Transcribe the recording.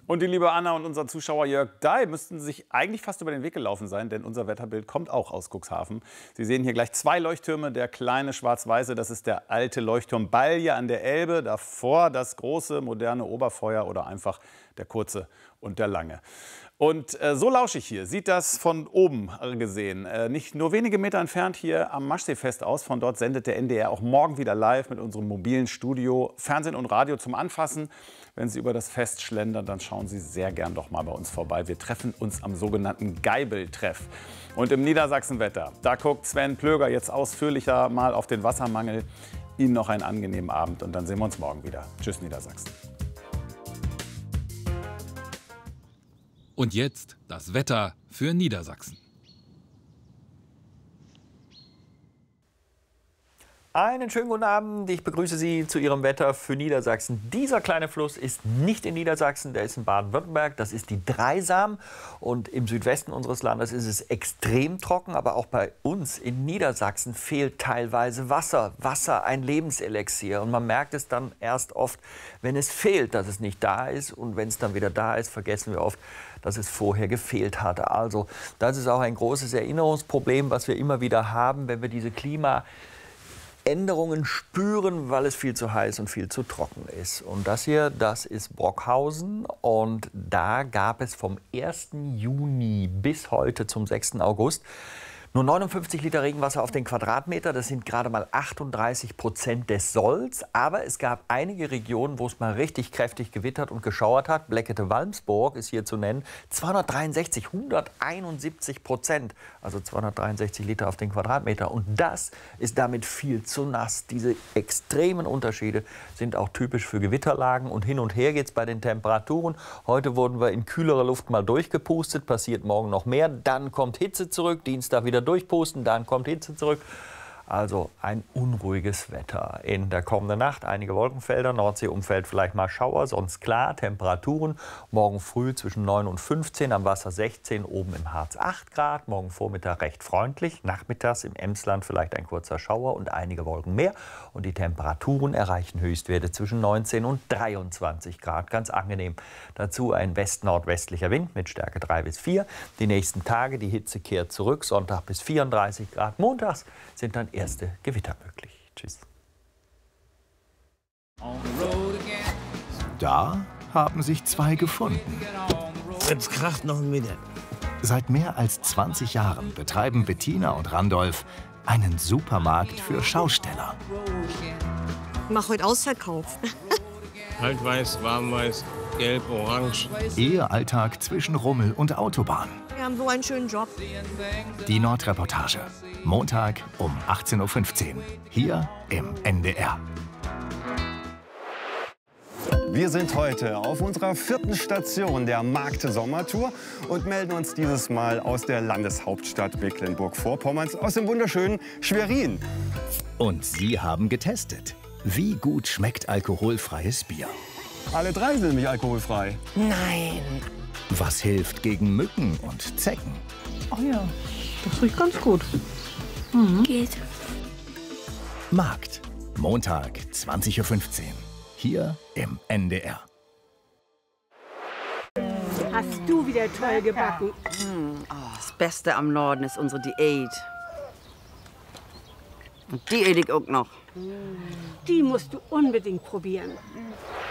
Und die liebe Anna und unser Zuschauer Jörg Dai müssten sich eigentlich fast über den Weg gelaufen sein, denn unser Wetterbild kommt auch aus Cuxhaven. Sie sehen hier gleich zwei Leuchttürme. Der kleine schwarz-weiße, das ist der alte Leuchtturm Balje an der Elbe. Davor das große moderne Oberfeuer oder einfach der kurze und der lange. Und so lauschig hier sieht das von oben gesehen. Nicht nur wenige Meter entfernt hier am Maschseefest aus. Von dort sendet der NDR auch morgen wieder live mit unserem mobilen Studio Fernsehen und Radio zum Anfassen. Wenn Sie über das Fest schlendern, dann schauen Sie sehr gern doch mal bei uns vorbei. Wir treffen uns am sogenannten Geibeltreff. Und im Niedersachsenwetter, da guckt Sven Plöger jetzt ausführlicher mal auf den Wassermangel. Ihnen noch einen angenehmen Abend und dann sehen wir uns morgen wieder. Tschüss Niedersachsen. Und jetzt das Wetter für Niedersachsen. Einen schönen guten Abend. Ich begrüße Sie zu Ihrem Wetter für Niedersachsen. Dieser kleine Fluss ist nicht in Niedersachsen, der ist in Baden-Württemberg. Das ist die Dreisam. Und im Südwesten unseres Landes ist es extrem trocken. Aber auch bei uns in Niedersachsen fehlt teilweise Wasser. Wasser, ein Lebenselixier. Und man merkt es dann erst oft, wenn es fehlt, dass es nicht da ist. Und wenn es dann wieder da ist, vergessen wir oft, dass es vorher gefehlt hatte. Also das ist auch ein großes Erinnerungsproblem, was wir immer wieder haben, wenn wir diese Klimaänderungen spüren, weil es viel zu heiß und viel zu trocken ist. Und das hier, das ist Brockhausen. Und da gab es vom 1. Juni bis heute zum 6. August nur 59 Liter Regenwasser auf den Quadratmeter. Das sind gerade mal 38% des Solls. Aber es gab einige Regionen, wo es mal richtig kräftig gewittert und geschauert hat. Bleckede-Walmsburg ist hier zu nennen. 263, 171%. Also 263 Liter auf den Quadratmeter. Und das ist damit viel zu nass. Diese extremen Unterschiede sind auch typisch für Gewitterlagen. Und hin und her geht es bei den Temperaturen. Heute wurden wir in kühlere Luft mal durchgepustet. Passiert morgen noch mehr. Dann kommt Hitze zurück. Dienstag wieder durchpusten, dann kommt Hitze zurück. Also ein unruhiges Wetter. In der kommenden Nacht einige Wolkenfelder, Nordseeumfeld vielleicht mal Schauer, sonst klar. Temperaturen morgen früh zwischen 9 und 15, am Wasser 16, oben im Harz 8 Grad. Morgen Vormittag recht freundlich, nachmittags im Emsland vielleicht ein kurzer Schauer und einige Wolken mehr. Und die Temperaturen erreichen Höchstwerte zwischen 19 und 23 Grad, ganz angenehm. Dazu ein west-nordwestlicher Wind mit Stärke 3 bis 4. Die nächsten Tage, die Hitze kehrt zurück, Sonntag bis 34 Grad. Montags sind dann erste Gewitter möglich. Tschüss. Da haben sich zwei gefunden. Jetzt kracht noch ein Meter. Seit mehr als 20 Jahren betreiben Bettina und Randolph einen Supermarkt für Schausteller. Mach heute Ausverkauf. Kaltweiß, warmweiß, gelb, orange. Ihr Alltag zwischen Rummel und Autobahn. Wir haben so einen schönen Job. Die Nordreportage. Montag um 18:15 Uhr. Hier im NDR. Wir sind heute auf unserer 4. Station der Markt-Sommertour und melden uns dieses Mal aus der Landeshauptstadt Mecklenburg-Vorpommerns, aus dem wunderschönen Schwerin. Und Sie haben getestet. Wie gut schmeckt alkoholfreies Bier? Alle drei sind nämlich alkoholfrei. Nein. Was hilft gegen Mücken und Zecken? Oh ja, das riecht ganz gut. Geht. Markt. Montag, 20:15 Uhr. Hier im NDR. Hast du wieder toll gebacken. Das Beste am Norden ist unsere Diät. Und die ede ich auch noch. Die musst du unbedingt probieren.